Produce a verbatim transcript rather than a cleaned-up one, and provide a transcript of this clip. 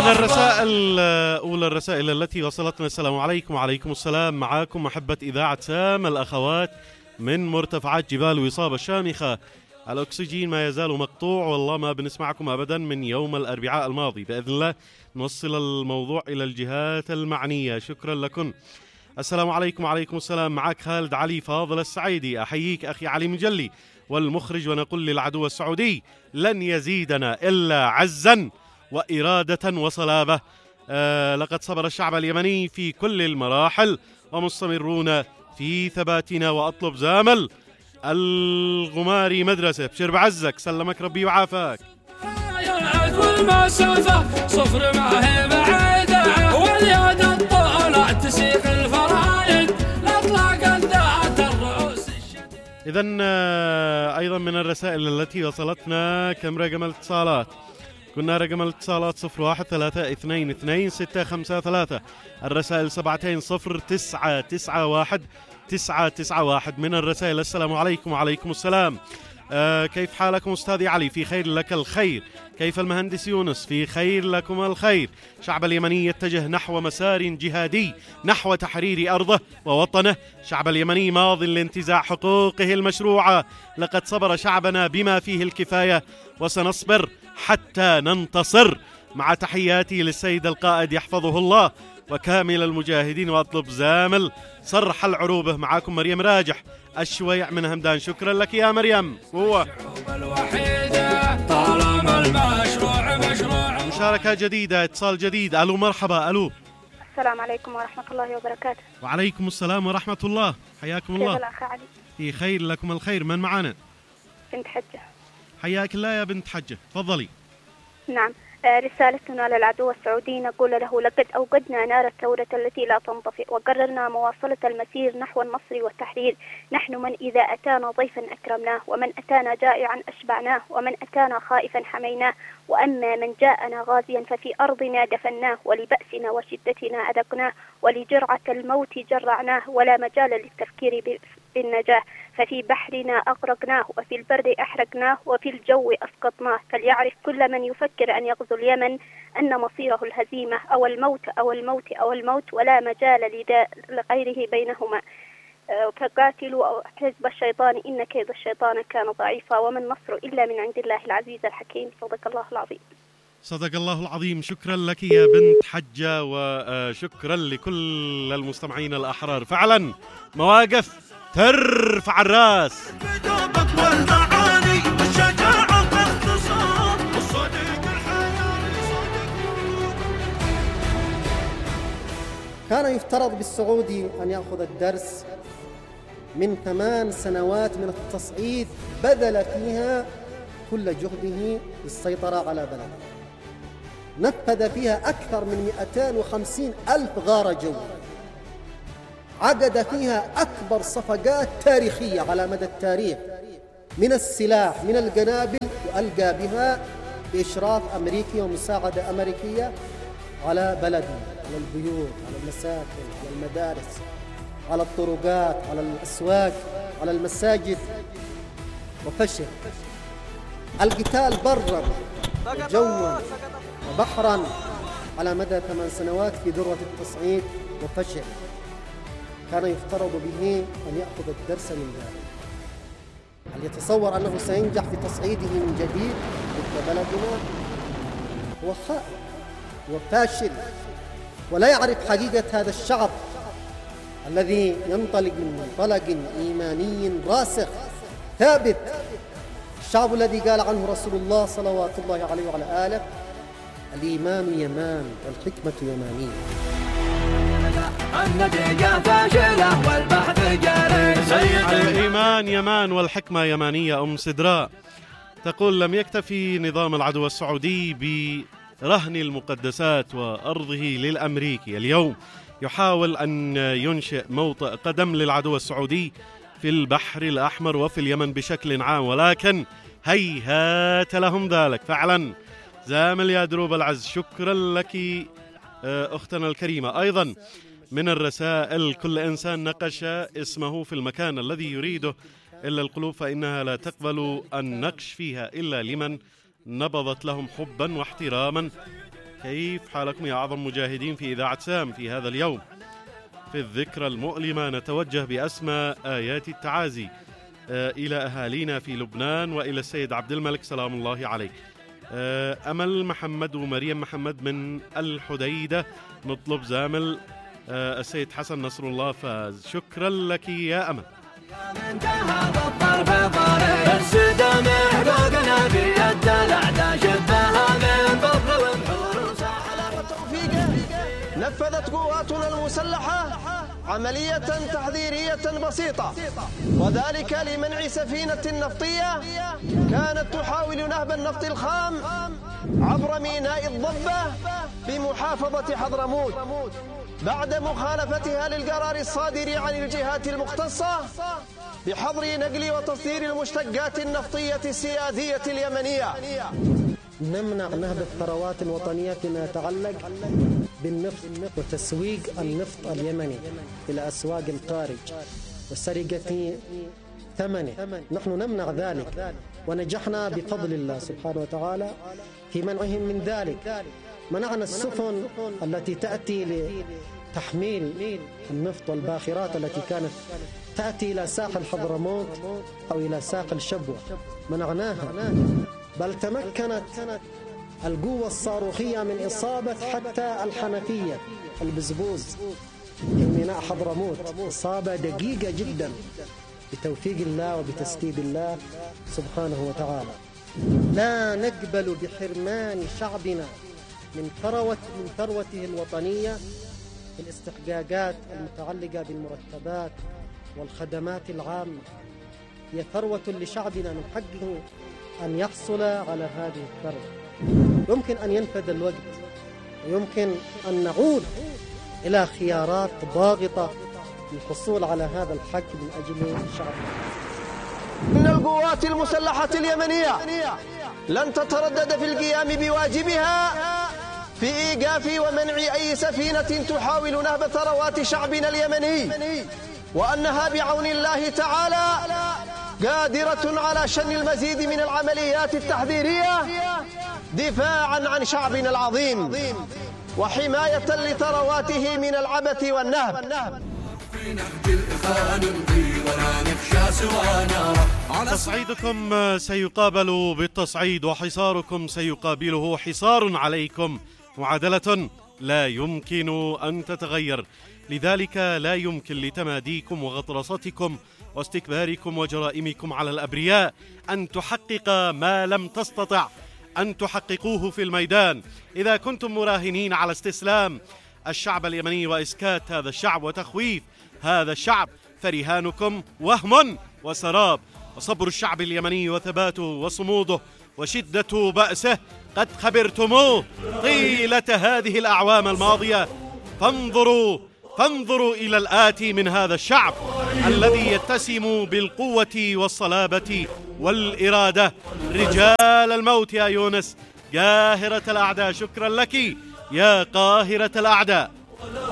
الرسائل أولى الرسائل التي وصلتنا. السلام عليكم. وعليكم السلام. معاكم محبة إذاعة سام الأخوات من مرتفعات جبال وصابة الشامخة. الأكسجين ما يزال مقطوع، والله ما بنسمعكم أبدا من يوم الأربعاء الماضي. بإذن الله نوصل الموضوع إلى الجهات المعنية. شكرا لكم. السلام عليكم. وعليكم السلام. معك خالد علي فاضل السعيدي. أحييك أخي علي مجلي والمخرج، ونقول للعدو السعودي لن يزيدنا إلا عزا وإرادة وصلابة. آه لقد صبر الشعب اليمني في كل المراحل ومستمرون في ثباتنا. وأطلب زامل الغماري مدرسة بشر بعزك، سلمك ربي وعافاك. يا العدو المسافة صفر معه بعيدة، واليد الطالع تسيق الفرايد الأطلاق ذات الرؤوس الشديد. إذن أيضا من الرسائل التي وصلتنا كم رقم الاتصالات؟ كنا رقم الاتصالات صفر واحد ثلاثة اثنين اثنين ستة خمسة ثلاثة، الرسائل سبعتين صفر تسعة تسعة واحد تسعة تسعة واحد. من الرسائل السلام عليكم. وعليكم السلام. آه كيف حالكم أستاذي علي؟ في خير لك الخير. كيف المهندس يونس؟ في خير لكم الخير. شعب اليمني يتجه نحو مسار جهادي نحو تحرير أرضه ووطنه. شعب اليمني ماض لانتزاع حقوقه المشروعة. لقد صبر شعبنا بما فيه الكفاية، وسنصبر حتى ننتصر. مع تحياتي للسيد القائد يحفظه الله وكامل المجاهدين. وأطلب زامل صرح العروبة. معاكم مريم راجح الشويع من همدان. شكرا لك يا مريم. هو مشاركة جديدة، اتصال جديد. ألو مرحبا. ألو. السلام عليكم ورحمة الله وبركاته. وعليكم السلام ورحمة الله. حياكم الله. كيف الأخ علي؟ في خير لكم الخير. من معنا؟ بنت حجة. حياك الله يا بنت حجة، تفضلي. نعم، رسالتنا للعدو السعودي نقول له لقد أوقدنا نار الثورة التي لا تنطفئ، وقررنا مواصلة المسير نحو النصر والتحرير. نحن من إذا أتانا ضيفا أكرمناه، ومن أتانا جائعا أشبعناه، ومن أتانا خائفا حميناه، وأما من جاءنا غازيا ففي أرضنا دفناه، ولبأسنا وشدتنا أذقناه، ولجرعة الموت جرعناه، ولا مجال للتفكير بالنجاة. ففي بحرنا أغرقناه، وفي البر أحرقناه، وفي الجو أسقطناه. فليعرف كل من يفكر أن يغزو اليمن أن مصيره الهزيمة أو الموت أو الموت أو الموت، ولا مجال لغيره بينهما. فقاتلوا حزب الشيطان إن كيد الشيطان كان ضعيفا، وما النصر إلا من عند الله العزيز الحكيم. صدق الله العظيم. صدق الله العظيم. شكرا لك يا بنت حجة، وشكرا لكل المستمعين الأحرار. فعلا مواقف ترفع الراس. كان يفترض بالسعودي أن يأخذ الدرس من ثمان سنوات من التصعيد بذل فيها كل جهده للسيطرة على بلده. نفذ فيها أكثر من مئتين وخمسين ألف غارة جو، عقد فيها أكبر صفقات تاريخية على مدى التاريخ من السلاح من القنابل، وألقى بها بإشراف أمريكي ومساعدة أمريكية على بلدنا، على البيوت، على المساكن، على المدارس، على الطرقات، على الأسواق، على المساجد. وفشل القتال برا وجوا وبحرا على مدى ثمان سنوات في ذروة التصعيد، وفشل. كان يفترض به أن يأخذ الدرس من ذلك. هل يتصور أنه سينجح في تصعيده من جديد ضد بلدنا؟ هو خائف وفاشل، ولا يعرف حقيقة هذا الشعب الذي ينطلق من منطلق إيماني راسخ ثابت. الشعب الذي قال عنه رسول الله صلوات الله عليه وعلى آله: الإيمان يمان والحكمة يمانية. النتيجة فاشلة والبحث جاري. الإيمان يمان والحكمة يمانية. أم سدراء تقول: لم يكتفي نظام العدو السعودي برهن المقدسات وأرضه للأمريكي، اليوم يحاول أن ينشئ موطئ قدم للعدو السعودي في البحر الأحمر وفي اليمن بشكل عام، ولكن هيهات لهم ذلك. فعلا زامل يا دروب العز. شكرا لك أختنا الكريمة. أيضا من الرسائل: كل إنسان نقش اسمه في المكان الذي يريده، إلا القلوب فإنها لا تقبل النقش فيها إلا لمن نبضت لهم حبا واحتراما كيف حالكم يا أعظم مجاهدين في إذاعة سام في هذا اليوم؟ في الذكرى المؤلمة نتوجه بأسمى آيات التعازي إلى أهالينا في لبنان وإلى السيد عبد الملك سلام الله عليه. أمل محمد ومريم محمد من الحديدة نطلب زامل السيد حسن نصر الله فاز. شكرا لك يا أمل. نفذت قواتنا المسلحة عملية تحذيرية بسيطة، وذلك لمنع سفينة نفطية كانت تحاول نهب النفط الخام عبر ميناء الضبة بمحافظة حضرموت بعد مخالفتها للقرار الصادر عن الجهات المختصة بحظر نقل وتصدير المشتقات النفطية السيادية اليمنية. نمنع نهب الثروات الوطنية فيما يتعلق بالنفط وتسويق النفط اليمني إلى أسواق الخارج وسرقة ثمنه. نحن نمنع ذلك ونجحنا بفضل الله سبحانه وتعالى في منعهم من ذلك. منعنا السفن التي تأتي لتحميل النفط والباخرات التي كانت تأتي إلى ساحل حضرموت أو إلى ساحل شبوة، منعناها. بل تمكنت القوة الصاروخية من إصابة حتى الحنفية البزبوز في ميناء حضرموت إصابة دقيقة جدا بتوفيق الله وبتسديد الله سبحانه وتعالى. لا نقبل بحرمان شعبنا من ثروة من ثروته الوطنية في الاستحقاقات المتعلقة بالمرتبات والخدمات العامة. هي ثروة لشعبنا، من حقه أن يحصل على هذه الثروة. يمكن أن ينفذ الوقت ويمكن أن نعود إلى خيارات ضاغطة للحصول على هذا الحق من أجل الشعب. إن القوات المسلحة اليمنية لن تتردد في القيام بواجبها في إيقاف ومنع أي سفينة تحاول نهب ثروات شعبنا اليمني، وأنها بعون الله تعالى قادرة على شن المزيد من العمليات التحذيرية دفاعا عن شعبنا العظيم وحماية لثرواته من العبث والنهب. تصعيدكم سيقابل بالتصعيد وحصاركم سيقابله حصار عليكم، معادلة لا يمكن أن تتغير. لذلك لا يمكن لتماديكم وغطرستكم واستكباركم وجرائمكم على الأبرياء أن تحقق ما لم تستطع أن تحققوه في الميدان. إذا كنتم مراهنين على استسلام الشعب اليمني وإسكات هذا الشعب وتخويف هذا الشعب فرهانكم وهم وسراب. وصبر الشعب اليمني وثباته وصموده وشدة بأسه قد خبرتموه طيلة هذه الأعوام الماضية. فانظروا فانظروا إلى الآتي من هذا الشعب الذي يتسم بالقوة والصلابة والإرادة. رجال الموت يا يونس، قاهرة الأعداء. شكرا لك يا قاهرة الأعداء.